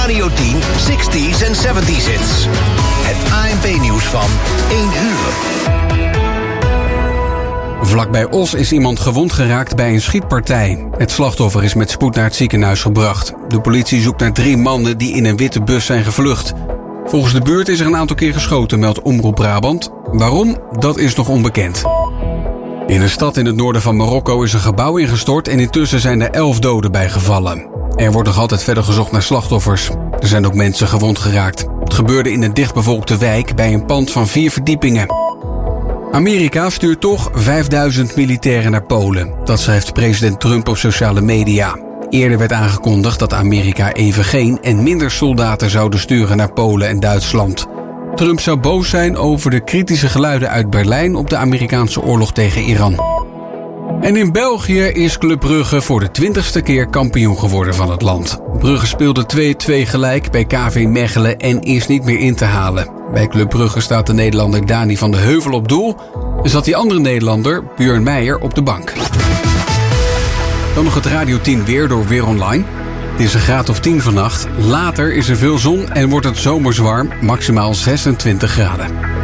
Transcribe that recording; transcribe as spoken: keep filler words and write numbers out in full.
Radio tien zestig's en zeventig's hits. Het A N P-nieuws van één uur. Vlakbij Os is iemand gewond geraakt bij een schietpartij. Het slachtoffer is met spoed naar het ziekenhuis gebracht. De politie zoekt naar drie mannen die in een witte bus zijn gevlucht. Volgens de buurt is er een aantal keer geschoten, meldt Omroep Brabant. Waarom? Dat is nog onbekend. In een stad in het noorden van Marokko is een gebouw ingestort en intussen zijn er elf doden bijgevallen. Er wordt nog altijd verder gezocht naar slachtoffers. Er zijn ook mensen gewond geraakt. Het gebeurde in een dichtbevolkte wijk bij een pand van vier verdiepingen. Amerika stuurt toch vijfduizend militairen naar Polen. Dat schrijft president Trump op sociale media. Eerder werd aangekondigd dat Amerika even geen en minder soldaten zouden sturen naar Polen en Duitsland. Trump zou boos zijn over de kritische geluiden uit Berlijn op de Amerikaanse oorlog tegen Iran. En in België is Club Brugge voor de twintigste keer kampioen geworden van het land. Brugge speelde twee-twee gelijk bij K V Mechelen en is niet meer in te halen. Bij Club Brugge staat de Nederlander Dani van de Heuvel op doel en zat die andere Nederlander, Björn Meijer, op de bank. Dan nog het Radio tien weer door Weer Online. Het is een graad of tien vannacht. Later is er veel zon en wordt het zomers warm, maximaal zesentwintig graden.